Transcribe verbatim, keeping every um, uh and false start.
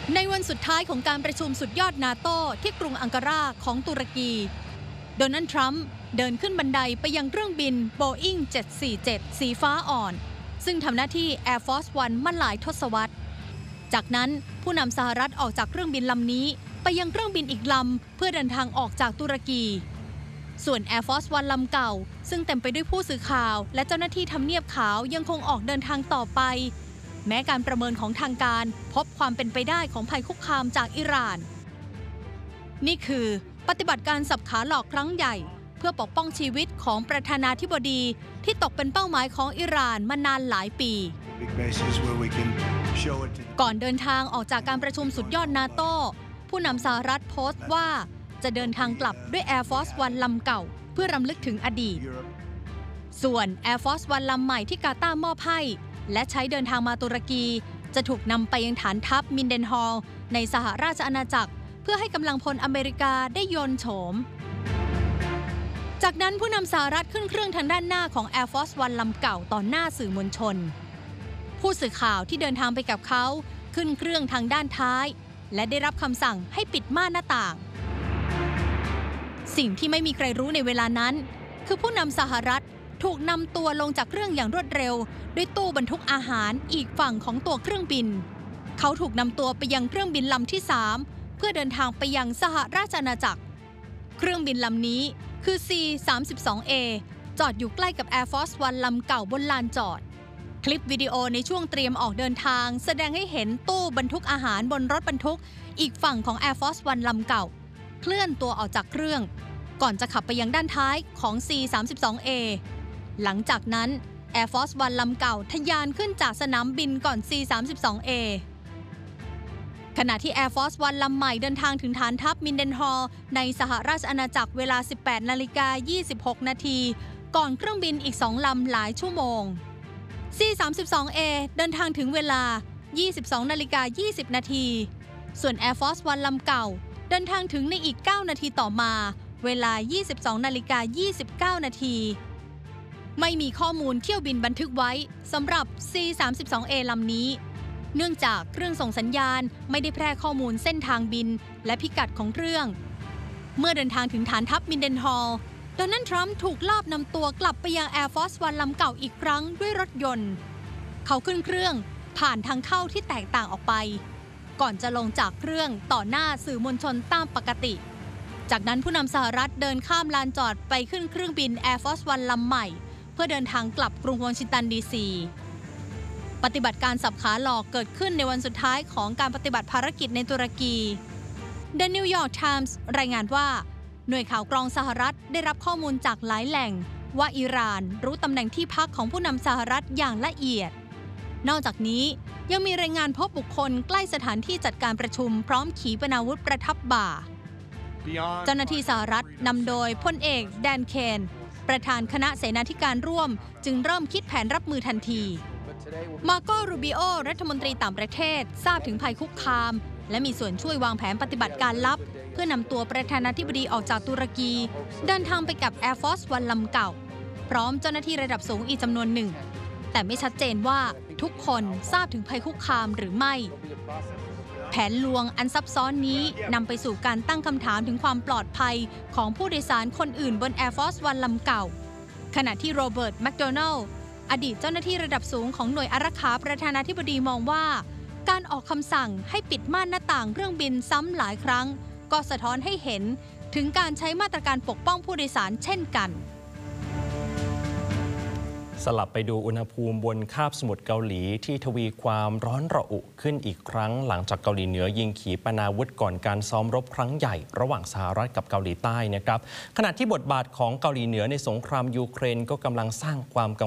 ในวันสุดท้ายของการประชุมสุดยอดนาโต้ที่กรุงอังการาของตุรกีโดนัลด์ทรัมป์เดินขึ้นบันไดไปยังเครื่องบิน Boeing เจ็ดสี่เจ็ด สีฟ้าอ่อนซึ่งทำหน้าที่ Air Force วันมาหลายทศวรรษจากนั้นผู้นำสหรัฐออกจากเครื่องบินลำนี้ไปยังเครื่องบินอีกลำเพื่อเดินทางออกจากตุรกีส่วน Air Force วันลำเก่าซึ่งเต็มไปด้วยผู้สื่อข่าวและเจ้าหน้าที่ทำเนียบขาวยังคงออกเดินทางต่อไปแม้การประเมินของทางการพบความเป็นไปได้ของภัยคุกคามจากอิหร่านนี่คือปฏิบัติการสับขาหลอกครั้งใหญ่เพื่อปกป้องชีวิตของประธานาธิบดีที่ตกเป็นเป้าหมายของอิหร่านมานานหลายปีก่อนเดินทางออกจากการประชุมสุดยอดนาโต้ผู้นำสหรัฐโพสต์ว่าจะเดินทางกลับด้วย Air Force วันลำเก่าเพื่อรำลึกถึงอดีตส่วน Air Force วันลำใหม่ที่กาตาร์มอบให้และใช้เดินทางมาตุรกีจะถูกนำไปยังฐานทัพมินเดนฮอลในสหราชอาณาจักรเพื่อให้กำลังพลอเมริกาได้โยนโฉมจากนั้นผู้นำสหรัฐขึ้นเครื่องทางด้านหน้าของ Air Force วันลำเก่าต่อหน้าสื่อมวลชนผู้สื่อข่าวที่เดินทางไปกับเขาขึ้นเครื่องทางด้านท้ายและได้รับคำสั่งให้ปิดม่านหน้าต่างสิ่งที่ไม่มีใครรู้ในเวลานั้นคือผู้นำสหรัฐถูกนำตัวลงจากเครื่องอย่างรวดเร็วด้วยตู้บรรทุกอาหารอีกฝั่งของตัวเครื่องบินเขาถูกนำตัวไปยังเครื่องบินลำที่สามเพื่อเดินทางไปยังสหราชอาณาจักรเครื่องบินลำนี้คือ ซี สามสิบสอง เอ จอดอยู่ใกล้กับ Air Force วันลำเก่าบนลานจอดคลิปวิดีโอในช่วงเตรียมออกเดินทางแสดงให้เห็นตู้บรรทุกอาหารบนรถบรรทุกอีกฝั่งของ Air Force วันลำเก่าเคลื่อนตัวออกจากเครื่องก่อนจะขับไปยังด้านท้ายของ ซี สามสิบสอง เอ หลังจากนั้น Air Force วันลำเก่าทะยานขึ้นจากสนามบินก่อน ซี สามสิบสอง เอ ขณะที่ Air Force วันลำใหม่เดินทางถึงฐานทัพมินเดนฮอลในสหราชอาณาจักรเวลา สิบแปดนาฬิกายี่สิบหกนาทีก่อนเครื่องบินอีกสองลำหลายชั่วโมง ซี สามสิบสอง เอ เดินทางถึงเวลา ยี่สิบสองนาฬิกายี่สิบนาทีส่วน Air Force วันลำเก่าเดินทางถึงในอีกเก้านาทีต่อมาเวลา ยี่สิบสองนาฬิกายี่สิบเก้านาทีไม่มีข้อมูลเที่ยวบินบันทึกไว้สำหรับ ซี สามสิบสอง เอ ลำนี้เนื่องจากเครื่องส่งสัญญาณไม่ได้แพร่ข้อมูลเส้นทางบินและพิกัดของเครื่องเมื่อเดินทางถึงฐานทัพมินเดนฮอลโดนัลด์ทรัมป์ถูกลอบนำตัวกลับไปยัง Air Force วันลำเก่าอีกครั้งด้วยรถยนต์เขาขึ้นเครื่องผ่านทางเข้าที่แตกต่างออกไปก่อนจะลงจากเครื่องต่อหน้าสื่อมวลชนตามปกติจากนั้นผู้นำสหรัฐเดินข้ามลานจอดไปขึ้นเครื่องบิน Air Force วันลำใหม่เพื่อเดินทางกลับกรุงวอชิงตันดีซีปฏิบัติการสับขาหลอกเกิดขึ้นในวันสุดท้ายของการปฏิบัติภารกิจในตุรกี The New York Times รายงานว่าหน่วยข่าวกรองสหรัฐได้รับข้อมูลจากหลายแหล่งว่าอิหร่านรู้ตำแหน่งที่พักของผู้นำสหรัฐอย่างละเอียดนอกจากนี้ยังมีรายงานพบบุคคลใกล้สถานที่จัดการประชุมพร้อมขีปนาวุธประทับบ่าเจ้าหน้าที่สหรัฐนำโดยพลเอกแดนเคนประธานคณะเสนาธิการร่วมจึงเริ่มคิดแผนรับมือทันทีมาโกรูบิโอรัฐมนตรีต่างประเทศทราบถึงภัยคุกคามและมีส่วนช่วยวางแผนปฏิบัติการลับเพื่อนำตัวประธานาธิบดีออกจากตุรกีเดินทางไปกับ Air Force วันลำเก่าพร้อมเจ้าหน้าที่ระดับสูงอีกจำนวนหนึ่งแต่ไม่ชัดเจนว่าทุกคนทราบถึงภัยคุกคามหรือไม่แผนลวงอันซับซ้อนนี้นำไปสู่การตั้งคำถามถึงความปลอดภัยของผู้โดยสารคนอื่นบน Air Force วันลำเก่าขณะที่โรเบิร์ตแมคโดนัลด์อดีตเจ้าหน้าที่ระดับสูงของหน่วยอารักขาประธานาธิบดีมองว่าการออกคำสั่งให้ปิดม่านหน้าต่างเครื่องบินซ้ำหลายครั้งก็สะท้อนให้เห็นถึงการใช้มาตรการปกป้องผู้โดยสารเช่นกันสลับไปดูอุณหภูมิบนคาบสมุทรเกาหลีที่ทวีความร้อนระอุขึ้นอีกครั้งหลังจากเกาหลีเหนือยิงขีปนาวุธก่อนการซ้อมรบครั้งใหญ่ระหว่างสหรัฐกับเกาหลีใต้นะครับขณะที่บทบาทของเกาหลีเหนือในสงครามยูเครนก็กำลังสร้างความกังวล